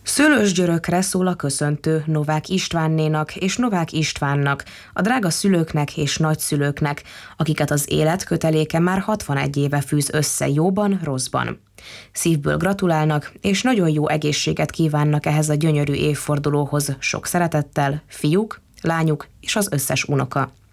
Szőlős györökre szól a köszöntő Novák Istvánnénak és Novák Istvánnak, a drága szülőknek és nagyszülőknek, akiket az élet köteléke már 61 éve fűz össze jóban, rosszban. Szívből gratulálnak, és nagyon jó egészséget kívánnak ehhez a gyönyörű évfordulóhoz sok szeretettel fiúk, lányuk és az összes unoka.